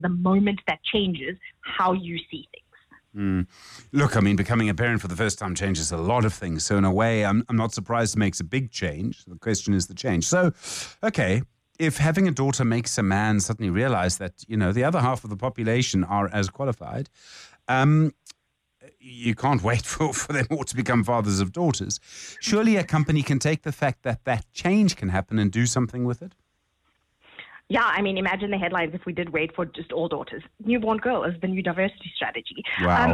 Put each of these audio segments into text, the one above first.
the moment that changes how you see things. Look, I mean, becoming a parent for the first time changes a lot of things. So in a way, I'm not surprised it makes a big change. The question is the change. So, okay, if having a daughter makes a man suddenly realize that, the other half of the population are as qualified, you can't wait for them all to become fathers of daughters. Surely a company can take the fact that change can happen and do something with it? Yeah, I mean, imagine the headlines if we did wait for just all daughters. Newborn girl is the new diversity strategy. Wow.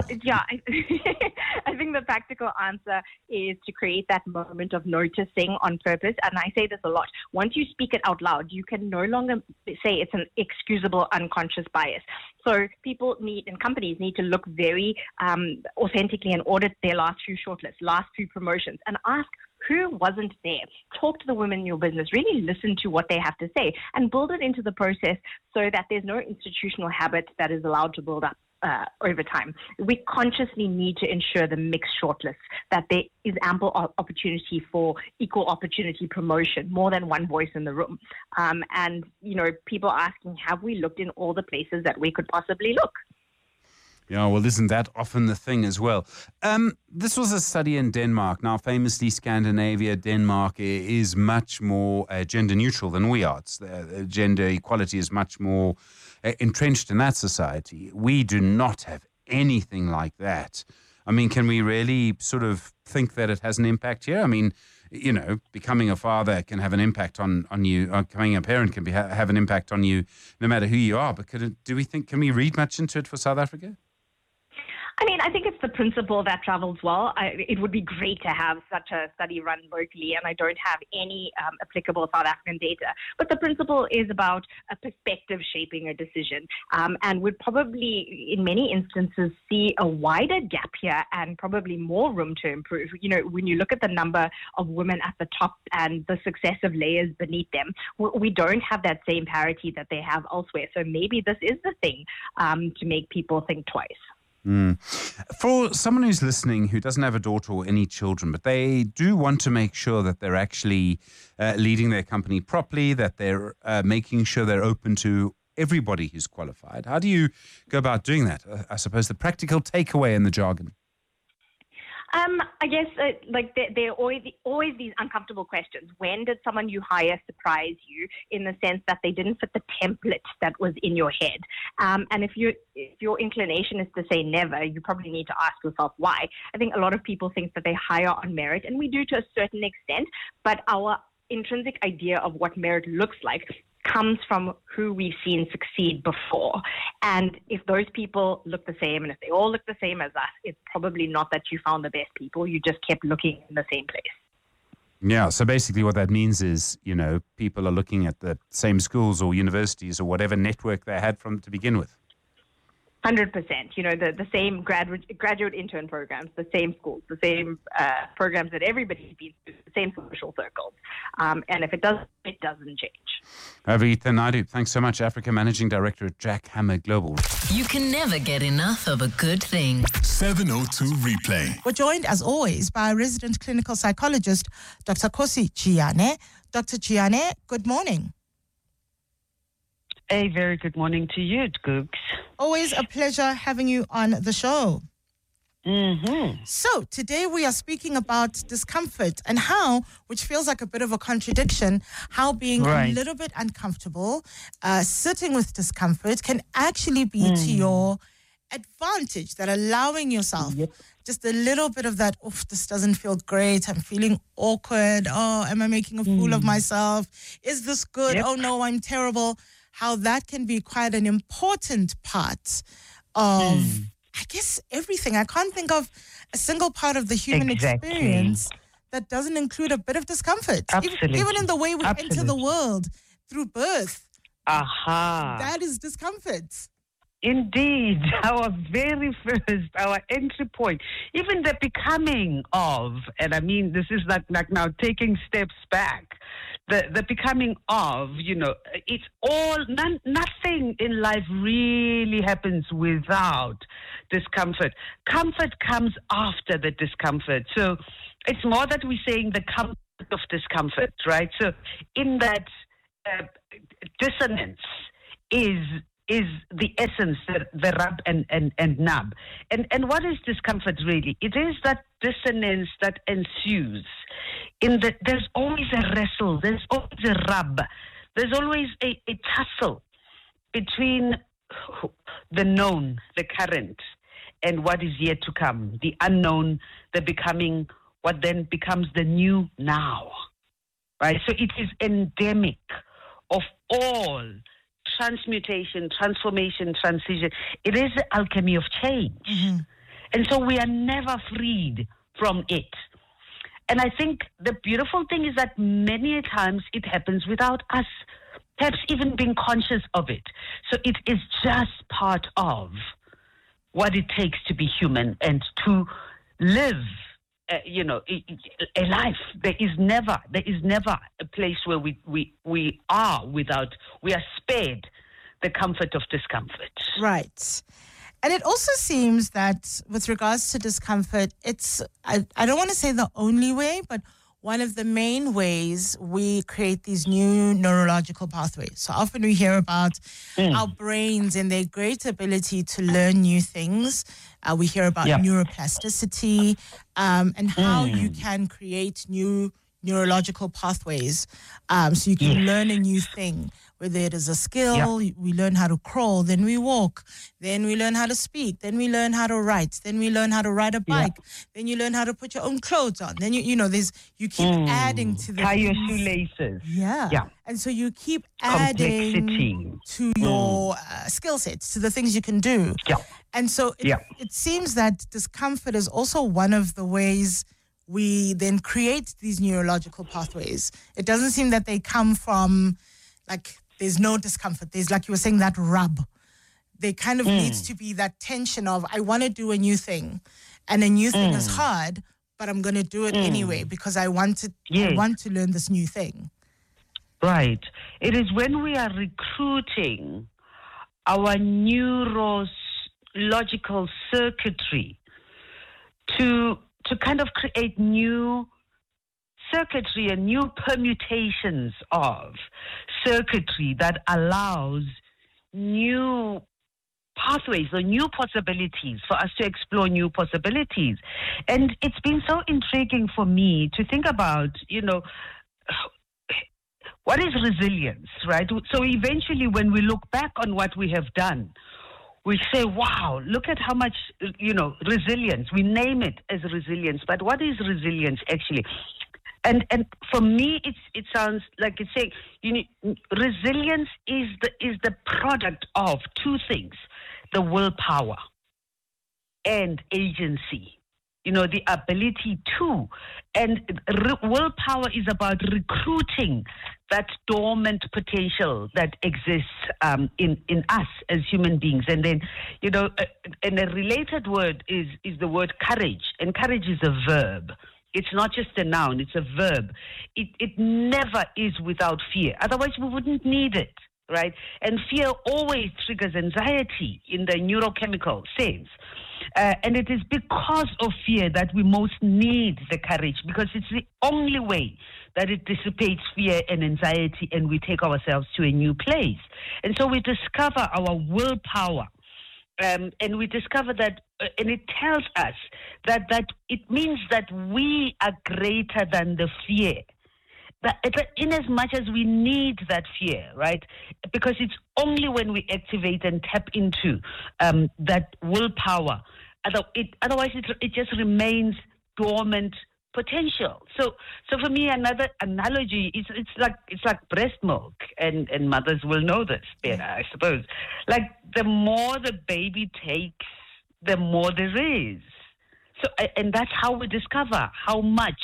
I think the practical answer is to create that moment of noticing on purpose. And I say this a lot. Once you speak it out loud, you can no longer say it's an excusable unconscious bias. So people and companies need to look very authentically and audit their last few shortlists, last few promotions, and ask, who wasn't there? Talk to the women in your business. Really listen to what they have to say and build it into the process so that there's no institutional habit that is allowed to build up over time. We consciously need to ensure the mixed shortlist, that there is ample opportunity for equal opportunity promotion, more than one voice in the room. And, people asking, have we looked in all the places that we could possibly look? Yeah, well, isn't that often the thing as well? This was a study in Denmark. Now, famously, Scandinavia, Denmark is much more gender neutral than we are. Gender equality is much more entrenched in that society. We do not have anything like that. I mean, can we really sort of think that it has an impact here? I mean, becoming a father can have an impact on you. Becoming a parent can have an impact on you no matter who you are. But can we read much into it for South Africa? I mean, I think it's the principle that travels well. It would be great to have such a study run locally, and I don't have any applicable South African data. But the principle is about a perspective shaping a decision, and would probably, in many instances, see a wider gap here and probably more room to improve. When you look at the number of women at the top and the successive layers beneath them, we don't have that same parity that they have elsewhere. So maybe this is the thing to make people think twice. For someone who's listening who doesn't have a daughter or any children, but they do want to make sure that they're actually leading their company properly, that they're making sure they're open to everybody who's qualified, how do you go about doing that? I suppose the practical takeaway in the jargon. I guess there are always these uncomfortable questions. When did someone you hire surprise you, in the sense that they didn't fit the template that was in your head? And if your inclination is to say never, you probably need to ask yourself why. I think a lot of people think that they hire on merit, and we do to a certain extent, but our intrinsic idea of what merit looks like comes from who we've seen succeed before. And if those people look the same, and if they all look the same as us, it's probably not that you found the best people. You just kept looking in the same place. Yeah, so basically what that means is, people are looking at the same schools or universities or whatever network they had from to begin with. 100%. The same graduate intern programs, the same schools, the same programs that everybody's been through, the same social circles. And if it doesn't change. Avita Naidu, thanks so much. Africa Managing Director at Jack Hammer Global. You can never get enough of a good thing. 702 Replay. We're joined, as always, by resident clinical psychologist, Dr. Kosi Chiane. Dr. Chiane, good morning. A very good morning to you, Googs. Always a pleasure having you on the show. Mm-hmm. So today we are speaking about discomfort and how, which feels like a bit of a contradiction, how being a little bit uncomfortable, sitting with discomfort can actually be to your advantage, that allowing yourself just a little bit of that, this doesn't feel great, I'm feeling awkward, am I making a fool of myself? Is this good? Oh no, I'm terrible. How that can be quite an important part of, I guess, everything. I can't think of a single part of the human experience that doesn't include a bit of discomfort. Absolutely. Even in the way we enter the world through birth. Aha. That is discomfort. Indeed. Our very first, our entry point. Even the becoming of, and I mean, this is like now taking steps back. The becoming of, it's all, nothing in life really happens without discomfort. Comfort comes after the discomfort. So it's more that we're saying the comfort of discomfort, right? So in that dissonance is is the essence, the rub and nub. And what is discomfort really? It is that dissonance that ensues. There's always a wrestle, there's always a rub, there's always a tussle between the known, the current, and what is yet to come, the unknown, the becoming, what then becomes the new now, right? So it is endemic of all transmutation, transformation, transition. It is the alchemy of change. Mm-hmm. And so we are never freed from it. And I think the beautiful thing is that many times it happens without us perhaps even being conscious of it. So it is just part of what it takes to be human and to live, a life. There is never a place where we are spared the comfort of discomfort. Right. And it also seems that with regards to discomfort, it's, I don't want to say the only way, but one of the main ways we create these new neurological pathways. So often we hear about our brains and their great ability to learn new things. We hear about neuroplasticity and how you can create new neurological pathways so you can learn a new thing. Whether it is a skill, we learn how to crawl, then we walk, then we learn how to speak, then we learn how to write, then we learn how to ride a bike, then you learn how to put your own clothes on. Then you keep adding to the tie your shoelaces. Yeah. And so you keep adding to your skill sets, to the things you can do. Yeah. And so it seems that discomfort is also one of the ways we then create these neurological pathways. It doesn't seem that they come from, like, there's no discomfort. There's, like you were saying, that rub. There kind of needs to be that tension of, I want to do a new thing. And a new thing is hard, but I'm going to do it anyway because I want to learn this new thing. Right. It is when we are recruiting our neurological circuitry to kind of create new circuitry and new permutations of circuitry that allows new pathways or new possibilities for us to explore new possibilities. And it's been so intriguing for me to think about, what is resilience, right? So eventually when we look back on what we have done, we say, wow, look at how much, resilience. We name it as resilience, but what is resilience actually? And for me, it sounds like it's saying, resilience is the product of two things: the willpower and agency. The ability to. And willpower is about recruiting that dormant potential that exists in us as human beings. And then, and a related word is the word courage. And courage is a verb. It's not just a noun, it's a verb. It never is without fear. Otherwise, we wouldn't need it, right? And fear always triggers anxiety in the neurochemical sense. And it is because of fear that we most need the courage, because it's the only way that it dissipates fear and anxiety and we take ourselves to a new place. And so we discover our willpower. And we discover that, and it tells us that it means that we are greater than the fear. That in as much as we need that fear, right? Because it's only when we activate and tap into that willpower. Otherwise, it just remains dormant potential. So for me, another analogy is it's like breast milk, and mothers will know this better, I suppose. Like the more the baby takes, the more there is. So and that's how we discover how much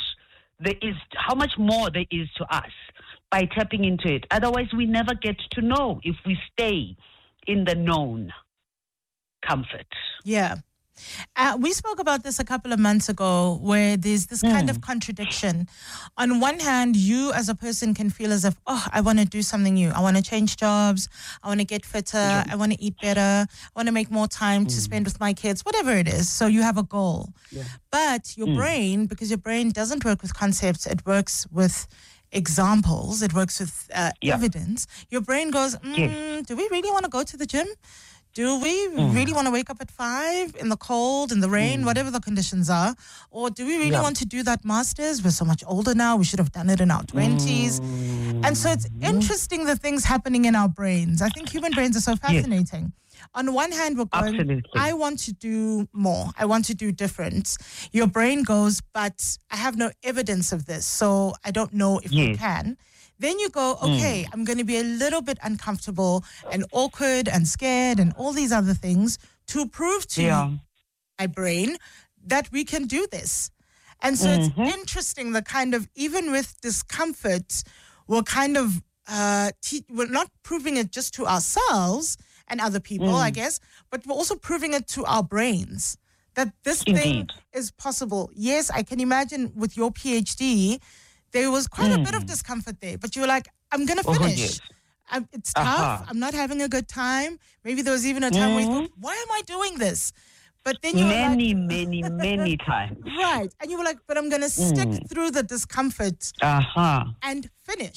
more there is to us by tapping into it. Otherwise, we never get to know if we stay in the known comfort. Yeah. We spoke about this a couple of months ago, where there's this kind of contradiction. On one hand, you as a person can feel as if, I want to do something new. I want to change jobs. I want to get fitter. I want to eat better. I want to make more time to spend with my kids, whatever it is. So you have a goal. Yeah. But your brain, because your brain doesn't work with concepts, it works with examples. It works with evidence. Your brain goes, Yes. do we really want to go to the gym? Do we really want to wake up at 5 in the cold, in the rain, whatever the conditions are? Or do we really want to do that master's? We're so much older now. We should have done it in our 20s. And so it's interesting the things happening in our brains. I think human brains are so fascinating. On one hand, we're going, Absolutely. I want to do more. I want to do different. Your brain goes, but I have no evidence of this, so I don't know if we can. Then you go, okay, I'm going to be a little bit uncomfortable and awkward and scared and all these other things to prove to my brain that we can do this. And so it's interesting, the kind of, even with discomfort, we're kind of, we're not proving it just to ourselves and other people, I guess, but we're also proving it to our brains that this thing is possible. Yes, I can imagine with your PhD, there was quite a bit of discomfort there, but you were like, I'm going to finish. It's tough. I'm not having a good time. Maybe there was even a time where you thought, why am I doing this? But then you many times. Right. And you were like, but I'm going to stick through the discomfort and finish.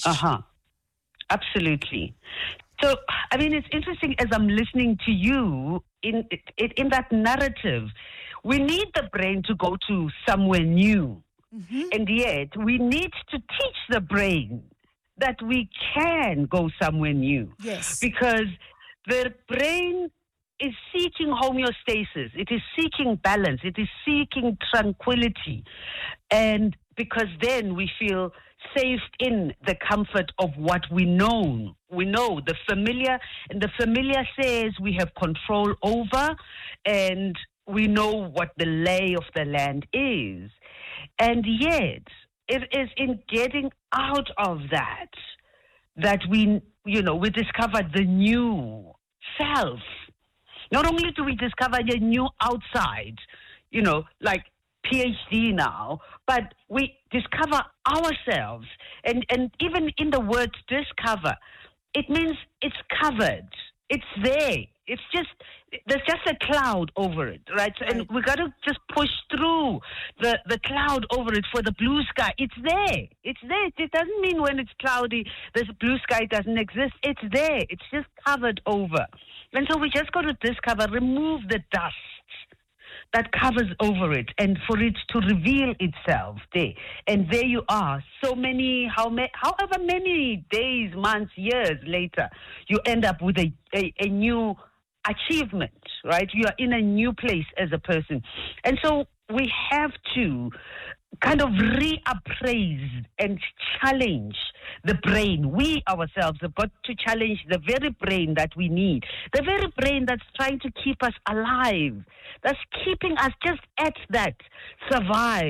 Absolutely. So, I mean, it's interesting as I'm listening to you in that narrative, we need the brain to go to somewhere new. And yet we need to teach the brain that we can go somewhere new. Yes. Because the brain is seeking homeostasis. It is seeking balance. It is seeking tranquility. And because then we feel safe in the comfort of what we know. We know the familiar, and the familiar says we have control over, and we know what the lay of the land is. And yet, it is in getting out of that we discover the new self. Not only do we discover the new outside, like PhD now, but we discover ourselves. And even in the word discover, it means it's covered. It's there. There's just a cloud over it, right? And we got to just push through the cloud over it for the blue sky. It's there. It's there. It doesn't mean when it's cloudy, this blue sky doesn't exist. It's there. It's just covered over. And so we just got to discover, remove the dust that covers over it, and for it to reveal itself there. And there you are, however many days, months, years later, you end up with a new achievement, right? You are in a new place as a person. And so we have to kind of reappraise and challenge the brain. We ourselves have got to challenge the very brain that we need, the very brain that's trying to keep us alive, that's keeping us just at that survive.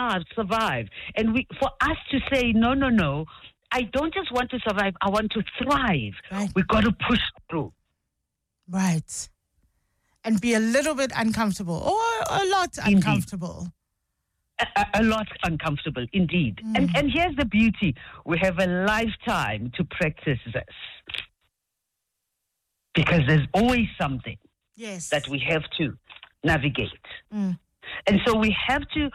And for us to say, no, I don't just want to survive, I want to thrive. Right. We've got to push through. Right. And be a little bit uncomfortable, or a lot uncomfortable. A lot uncomfortable, indeed. And here's the beauty. We have a lifetime to practice this. Because there's always something that we have to navigate. And so we have to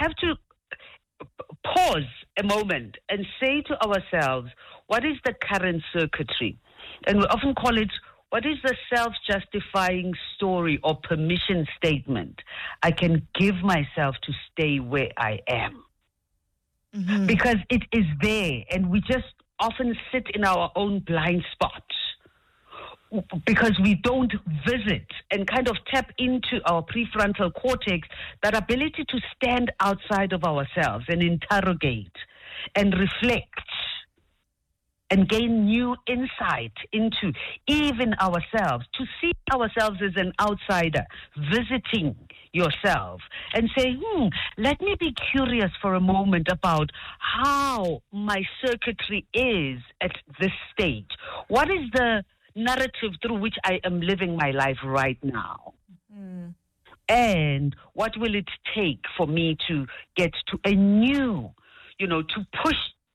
pause a moment and say to ourselves, what is the current circuitry? And we often call it, what is the self-justifying story or permission statement I can give myself to stay where I am? Because it is there, and we just often sit in our own blind spot because we don't visit and kind of tap into our prefrontal cortex, that ability to stand outside of ourselves and interrogate and reflect and gain new insight into even ourselves, to see ourselves as an outsider, visiting yourself and say, let me be curious for a moment about how my circuitry is at this stage. What is the narrative through which I am living my life right now? And what will it take for me to get to a new, to push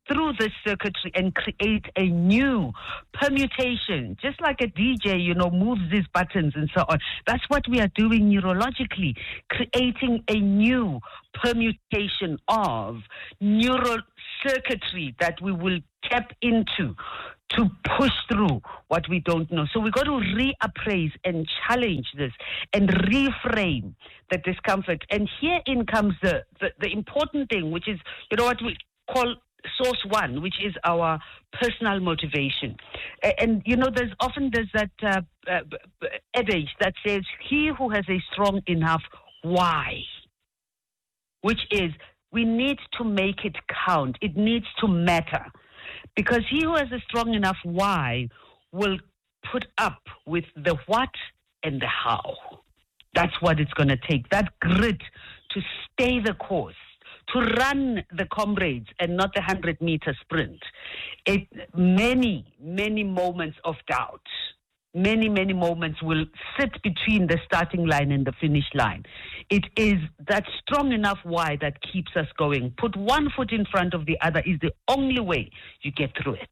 through this circuitry and create a new permutation, just like a DJ, moves these buttons and so on. That's what we are doing neurologically, creating a new permutation of neural circuitry that we will tap into to push through what we don't know. So we've got to reappraise and challenge this and reframe the discomfort. And herein comes the important thing, which is, what we call source one, which is our personal motivation. And, there's that adage that says, he who has a strong enough why, which is, we need to make it count. It needs to matter. Because he who has a strong enough why will put up with the what and the how. That's what it's going to take. That grit to stay the course, to run the comrades and not the 100-meter sprint. Many, many moments of doubt. Many, many moments will sit between the starting line and the finish line. It is that strong enough why that keeps us going. Put one foot in front of the other is the only way you get through it.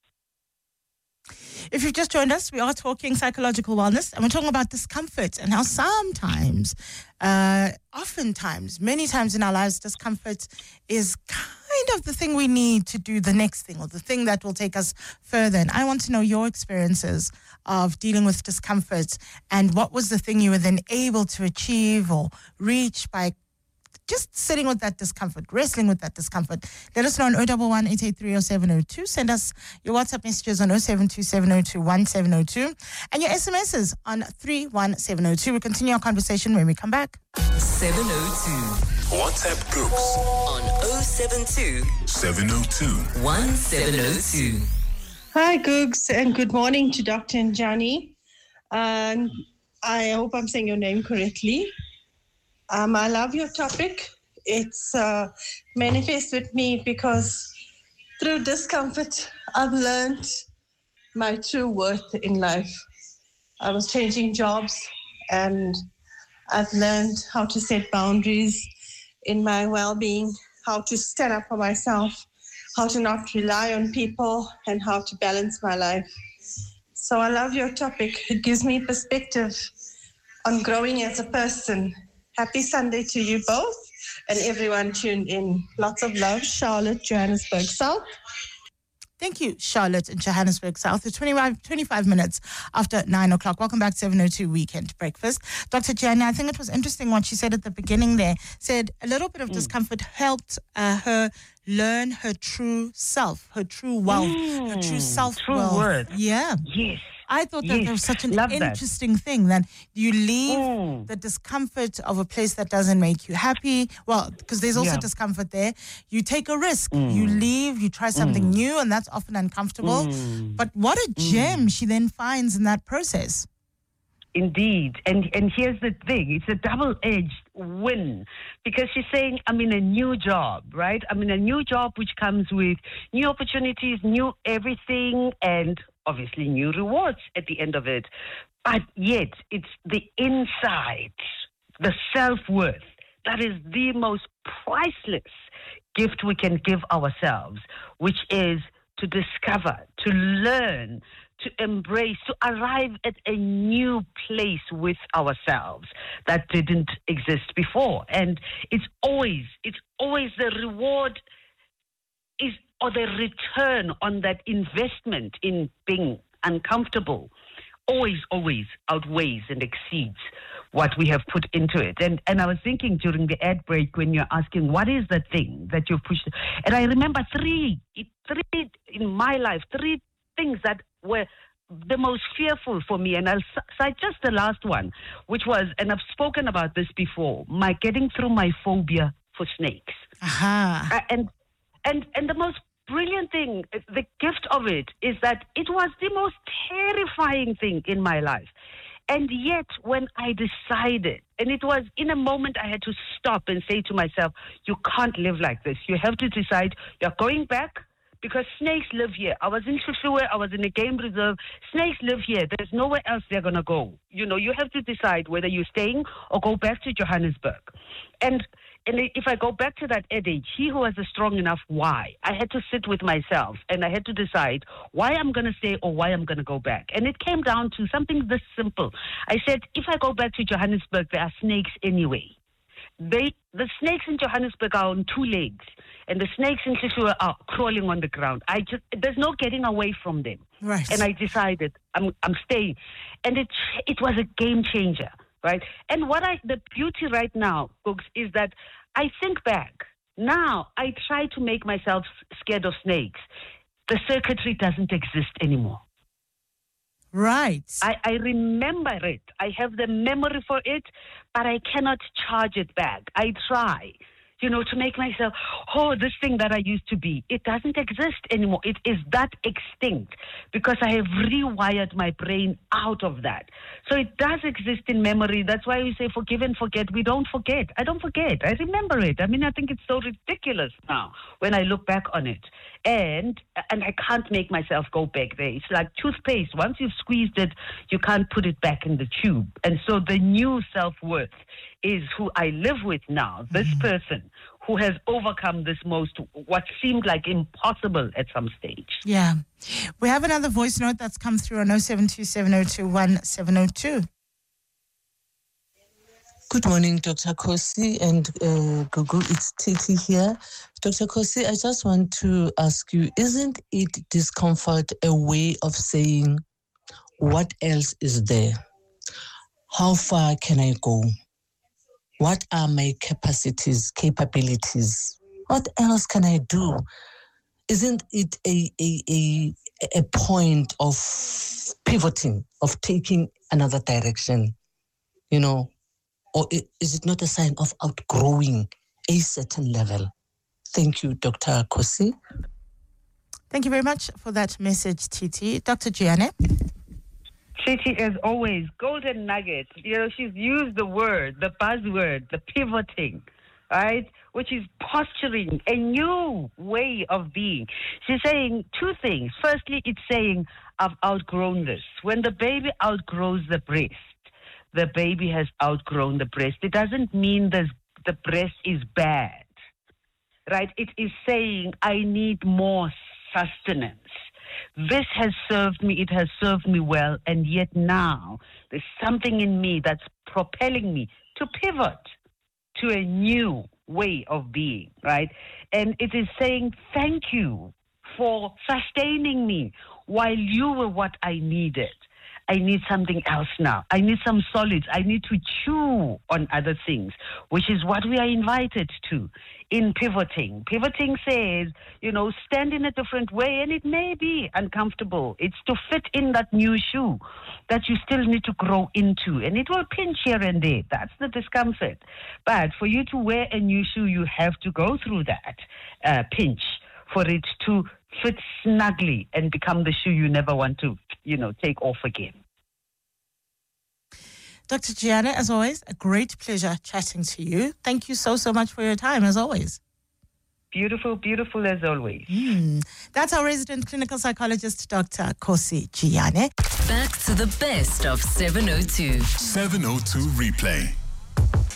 If you've just joined us, we are talking psychological wellness, and we're talking about discomfort and how sometimes, oftentimes, many times in our lives, discomfort is kind of the thing we need to do the next thing or the thing that will take us further. And I want to know your experiences of dealing with discomfort and what was the thing you were then able to achieve or reach by just sitting with that discomfort, wrestling with that discomfort. Let us know on 011-883-0702. Send us your WhatsApp messages on 0727021702 and your SMSs on 31702. We'll continue our conversation when we come back. 702. WhatsApp groups On 072 702 1702. Hi, Googs, and good morning to Dr. Njani. I hope I'm saying your name correctly. I love your topic. It's manifest with me because through discomfort, I've learned my true worth in life. I was changing jobs and I've learned how to set boundaries in my well-being, how to stand up for myself, how to not rely on people, and how to balance my life. So I love your topic. It gives me perspective on growing as a person. Happy Sunday to you both and everyone tuned in. Lots of love, Charlotte, Johannesburg South. Thank you, Charlotte in Johannesburg South. It's 25 minutes after 9 o'clock. Welcome back to 702 Weekend Breakfast. Dr. Gianni, I think it was interesting what she said at the beginning there. Said a little bit of discomfort helped her learn her true self, her true wealth, her true self-wealth. True worth. Yeah. Yes. I thought that was such an interesting thing that you leave the discomfort of a place that doesn't make you happy. Well, because there's also discomfort there. You take a risk. You leave, you try something new, and that's often uncomfortable. But what a gem she then finds in that process. Indeed. And here's the thing. It's a double-edged win because she's saying, I'm in a new job, right? I'm in a new job which comes with new opportunities, new everything, and obviously new rewards at the end of it. But yet it's the inside, the self-worth, that is the most priceless gift we can give ourselves, which is to discover, to learn, to embrace, to arrive at a new place with ourselves that didn't exist before. And it's always the reward or the return on that investment in being uncomfortable always outweighs and exceeds what we have put into it. And I was thinking during the ad break when you're asking, what is the thing that you've pushed? And I remember three in my life, three things that were the most fearful for me. And I'll cite just the last one, which was, and I've spoken about this before, my getting through my phobia for snakes. And the most brilliant thing, the gift of it, is that it was the most terrifying thing in my life. And yet, when I decided, and it was in a moment I had to stop and say to myself, you can't live like this. You have to decide you're going back, because snakes live here. I was in Shishuwe, I was in a game reserve. Snakes live here. There's nowhere else they're going to go. You know, you have to decide whether you're staying or go back to Johannesburg. And if I go back to that adage, he who has a strong enough why, I had to sit with myself and I had to decide why I'm going to stay or why I'm going to go back. And it came down to something this simple. I said, if I go back to Johannesburg, there are snakes anyway. The snakes in Johannesburg are on two legs, and the snakes in Shishuwe are crawling on the ground. There's no getting away from them. Right. And I decided I'm staying. And it was a game changer. Right. And the beauty right now, folks, is that I think back. Now I try to make myself scared of snakes. The circuitry doesn't exist anymore. Right. I remember it. I have the memory for it, but I cannot charge it back. I try, to make myself, this thing that I used to be, it doesn't exist anymore. It is that extinct because I have rewired my brain out of that. So it does exist in memory. That's why we say forgive and forget. We don't forget. I don't forget. I remember it. I mean, I think it's so ridiculous now when I look back on it. And I can't make myself go back there. It's like toothpaste. Once you've squeezed it, you can't put it back in the tube. And so the new self-worth is who I live with now, this person who has overcome this what seemed like impossible at some stage. Yeah. We have another voice note that's come through on 0727021702. Good morning, Dr. Kosi and Gugu. It's Titi here. Dr. Kosi, I just want to ask you, isn't it discomfort a way of saying, what else is there? How far can I go? What are my capabilities? What else can I do? Isn't it a point of pivoting, of taking another direction, Or is it not a sign of outgrowing a certain level? Thank you, Dr. Kosi. Thank you very much for that message, Titi. Dr. Gianne? Titi, as always, golden nugget. She's used the buzzword, the pivoting, right? Which is posturing, a new way of being. She's saying two things. Firstly, it's saying, I've outgrown this. When the baby outgrows the breast, the baby has outgrown the breast. It doesn't mean the breast is bad, right? It is saying, I need more sustenance. This has served me, it has served me well, and yet now there's something in me that's propelling me to pivot to a new way of being, right? And it is saying, thank you for sustaining me while you were what I needed. I need something else now. I need some solids. I need to chew on other things, which is what we are invited to in pivoting. Pivoting says, stand in a different way, and it may be uncomfortable. It's to fit in that new shoe that you still need to grow into, and it will pinch here and there. That's the discomfort. But for you to wear a new shoe, you have to go through that pinch for it to fit snugly and become the shoe you never want to, take off again. Dr. Gianne, as always, a great pleasure chatting to you. Thank you so, so much for your time, as always. Beautiful, beautiful as always. That's our resident clinical psychologist, Dr. Kosi Gianne. Back to the best of 702. 702 replay.